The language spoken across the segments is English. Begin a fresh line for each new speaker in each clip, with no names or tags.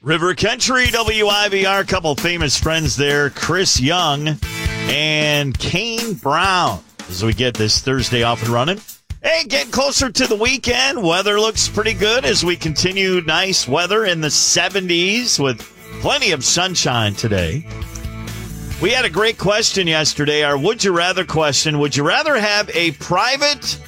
River Country, WIVR, couple famous friends there, Chris Young and Kane Brown, as we get this Thursday off and running. Hey, getting closer to the weekend. Weather looks pretty good as we continue nice weather in the 70s with plenty of sunshine today. We had a great question yesterday, our Would You Rather question. Would you rather have a private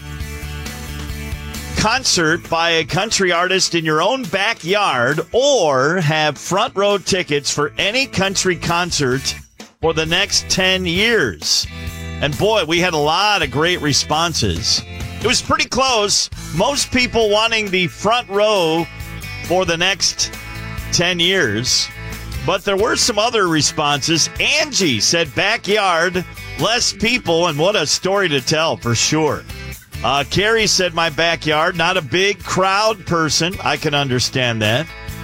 concert by a country artist in your own backyard or have front row tickets for any country concert for the next 10 years? And boy, we had a lot of great responses. It was pretty close. Most people wanting the front row for the next 10 years. But there were some other responses. Angie said backyard, less people, and what a story to tell for sure. Carrie said my backyard, not a big crowd person. I can understand that.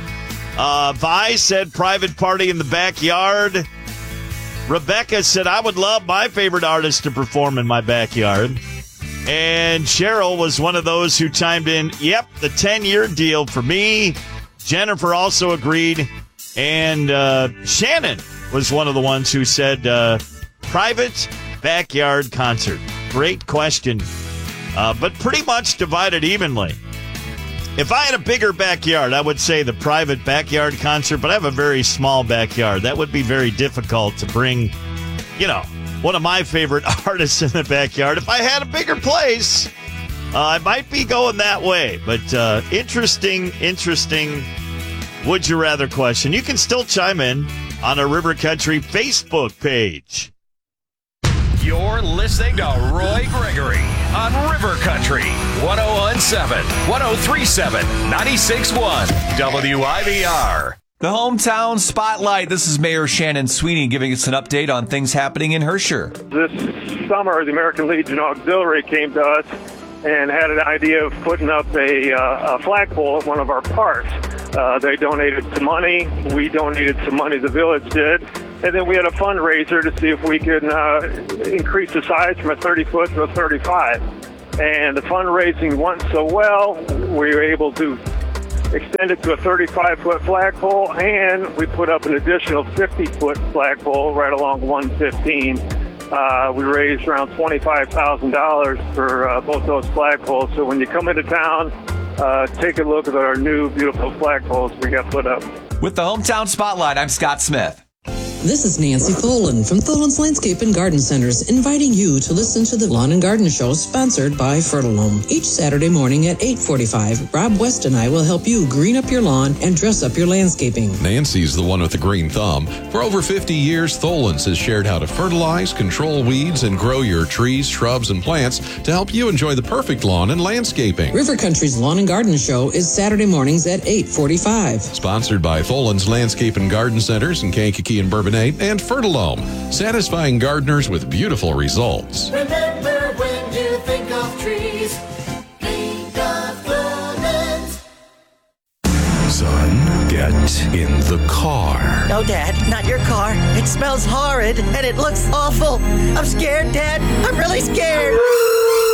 Vi said private party in the backyard. Rebecca said I would love my favorite artist to perform in my backyard. And Cheryl was one of those who chimed in, yep, the 10-year deal for me. Jennifer also agreed. And Shannon was one of the ones who said private backyard concert. Great question. But pretty much divided evenly. If I had a bigger backyard, I would say the private backyard concert, but I have a very small backyard. That would be very difficult to bring, one of my favorite artists in the backyard. If I had a bigger place, I might be going that way. But interesting Would You Rather question. You can still chime in on our River Country Facebook page.
You're listening to Roy Gregory on River Country 1017, 1037, 96.1 WIVR.
The Hometown Spotlight. This is Mayor Shannon Sweeney giving us an update on things happening in Herscher.
This summer, the American Legion Auxiliary came to us and had an idea of putting up a flagpole at one of our parks. They donated some money. We donated some money, the village did. And then we had a fundraiser to see if we could increase the size from a 30-foot to a 35. And the fundraising went so well, we were able to extend it to a 35-foot flagpole, and we put up an additional 50-foot flagpole right along 115. We raised around $25,000 for both those flagpoles. So when you come into town, take a look at our new beautiful flagpoles we got put up.
With the Hometown Spotlight, I'm Scott Smith.
This is Nancy Tholen from Tholen's Landscape and Garden Centers, inviting you to listen to the Lawn and Garden Show sponsored by Fertilome. Each Saturday morning at 8:45, Rob West and I will help you green up your lawn and dress up your landscaping.
Nancy's the one with the green thumb. For over 50 years, Tholen's has shared how to fertilize, control weeds, and grow your trees, shrubs, and plants to help you enjoy the perfect lawn and landscaping.
River Country's Lawn and Garden Show is Saturday mornings at 8:45.
Sponsored by Tholen's Landscape and Garden Centers in Kankakee and Bourbonnais and Fertilome, satisfying gardeners with beautiful results.
Remember, when you think of trees, think of Tholen's.
Son, get in the car.
No, Dad, not your car. It smells horrid and it looks awful. I'm scared, Dad. I'm really scared.